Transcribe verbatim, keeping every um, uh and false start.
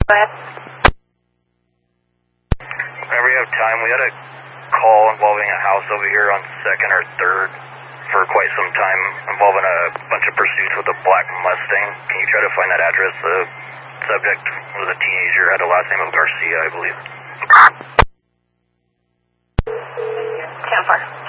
Go ahead. Whenever you have time, we had a call involving a house over here on second or third for quite some time, involving a bunch of pursuits with a black Mustang. Can you try to find that address? The subject was a teenager, had the last name of Garcia, I believe. ten four.